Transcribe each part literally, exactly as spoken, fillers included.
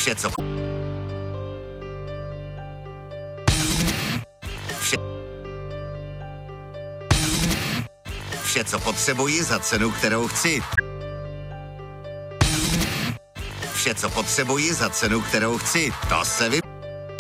Vše, co... Vše... Vše, co potřebuji za cenu, kterou chci. Vše, co potřebuji za cenu, kterou chci, to se vy...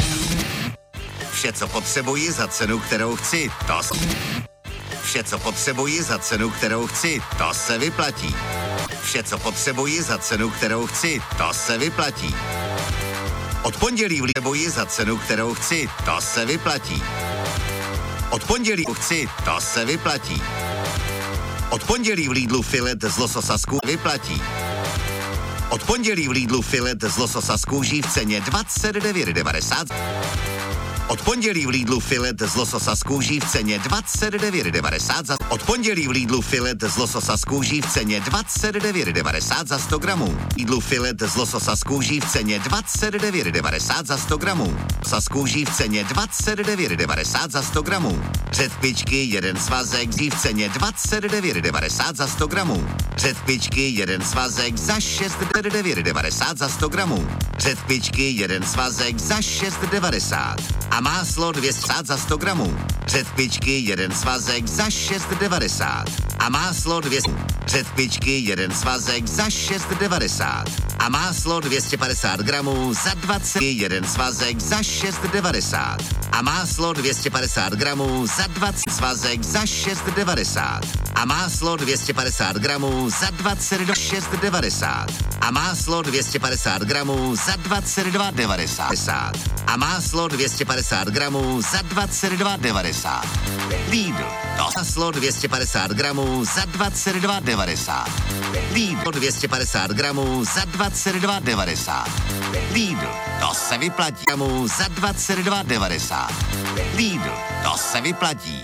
Vše, co potřebuji za cenu, kterou chci, to se... Vše, co potřebuji za cenu, kterou chci, to se vyplatí. Vše, co potřebuji za cenu, kterou chci, to se vyplatí. Od pondělí v Lidlu za cenu, kterou chci, to se vyplatí. Od pondělí chci, to se vyplatí. Od pondělí v Lidlu filet z lososa z kůží vyplatí. Od pondělí v Lidlu filet z lososa z kůží v ceně dvacet devět devadesát. Od pondělí v Lidlu filet z lososa z kůží v ceně dvacet devět devadesát za... Od pondělí v Lidlu filet z lososa z kůží v ceně dvacet devět devadesát za sto gramů. Lidlu filet z lososa z kůží v ceně dvacet devět devadesát za sto gramů. Lososa z kůží v ceně dvacet devět devadesát za sto gramů. Řetpičky jeden svazek v ceně dvacet devět devadesát za sto gramů. Řetpičky jeden svazek za šest devět devadesát za sto gramů. Řetpičky jeden svazek za šest devadesát. A máslo dvě stě za sto gramů. Řetpičky jeden svazek za šest devadesát. A máslo dvě stě... Řetpičky jeden svazek za šest devadesát. A máslo dvě stě padesát gramů za dvacet jeden svazek za šest devadesát. A máslo dvě stě padesát gramů za dvacet svazek za šest devadesát. A máslo dvě stě padesát gramů za dvacet šest devadesát. A máslo dvě stě padesát gramů za dvacet dva devadesát. A máslo dvě stě padesát gramů za dvacet dva devadesát. Lidl. To máslo dvě stě padesát gramů za dvacet dva devadesát. Lidl dvě stě padesát gramů za dvacet dva devadesát. Lidl. To se vyplatí gramů za dvacet dva devadesát. Lidl. To se vyplatí.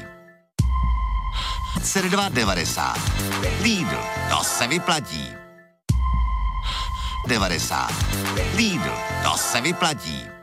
dvacet dva devadesát. Lidl. To se vyplatí. devadesát. Lidl. To se vyplatí.